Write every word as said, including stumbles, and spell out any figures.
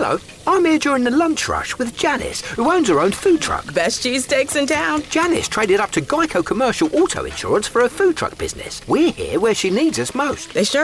Hello, I'm here during the lunch rush with Janice, who owns her own food truck. Best cheesesteaks in town. Janice traded up to Geico Commercial Auto Insurance for her food truck business. We're here where she needs us most. They sure